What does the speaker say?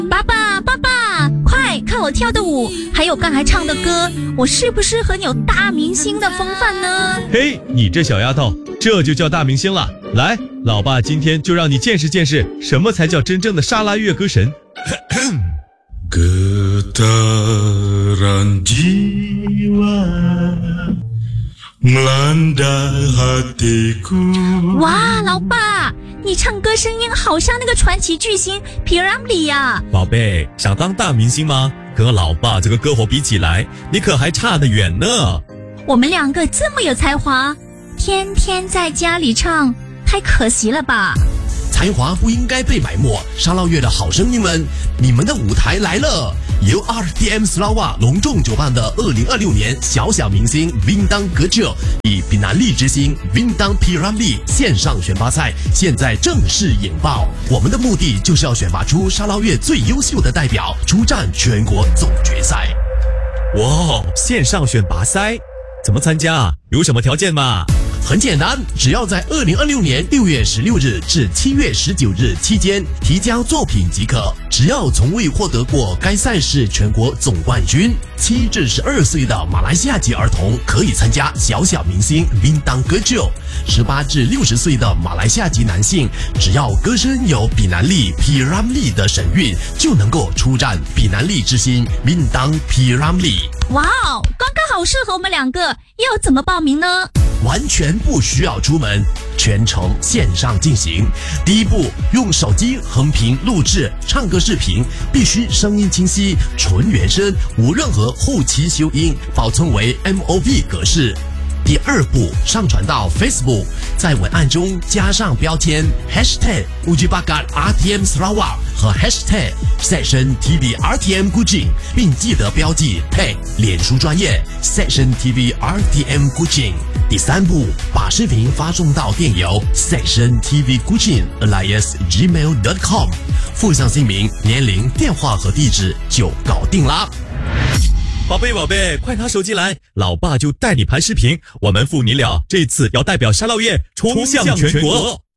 爸爸，爸爸，快看我跳的舞，还有刚才唱的歌，我是不是很有大明星的风范呢？ 嘿，你这小丫头，这就叫大明星了。来，老爸今天就让你见识见识，什么才叫真正的沙拉乐歌神。 Getaran jiwa melanda hatiku。 哇，老爸，你唱歌声音好像那个传奇巨星皮ramli里呀！ 宝贝，想当大明星吗？和老爸这个歌喉比起来，你可还差得远呢。 我们两个这么有才华，天天在家里唱，太可惜了吧？ 才华不应该被埋没，沙捞越的好声音们，你们的舞台来了！由 RTM Sarawak 隆重主办的2026年小小明星 Bintang Kecil 以比南利之星 Bintang P Ramli 线上选拔赛现在正式引爆。我们的目的就是要选拔出沙捞越最优秀的代表，出战全国总决赛。 哇，线上选拔赛怎么参加？有什么条件吗？ 很简单，只要在2026年6月16日至7月19日期间提交作品即可。只要从未获得过该赛事全国总冠军，7至12岁的马来西亚籍儿童可以参加小小明星 Bintang Kecil。18至60岁的马来西亚籍男性，只要歌声有比南利 P Ramli 的神韵，就能够出战比南利之星 Bintang P Ramli。 哇哦，刚刚好适合我们两个，要怎么报名呢？ 完全不需要出门，全程线上进行。第一步，用手机横屏录制唱歌视频，必须声音清晰，纯原声，无任何后期修音，保存为 MOV 格式。第二步，上传到 Facebook， 在文案中加上标签 #UjiBakat_RTM Sarawak 和 #SectionTV_RTM Kuching， 并记得标记 tag 脸书专业 SectionTV_RTM Kuching。第三步，把视频发送到电邮 sectiontvkuching@gmail.com， 附上姓名、年龄、电话和地址就搞定啦。 宝贝，快拿手机来，老爸就带你拍视频，我们父女俩这次要代表沙捞越冲向全国。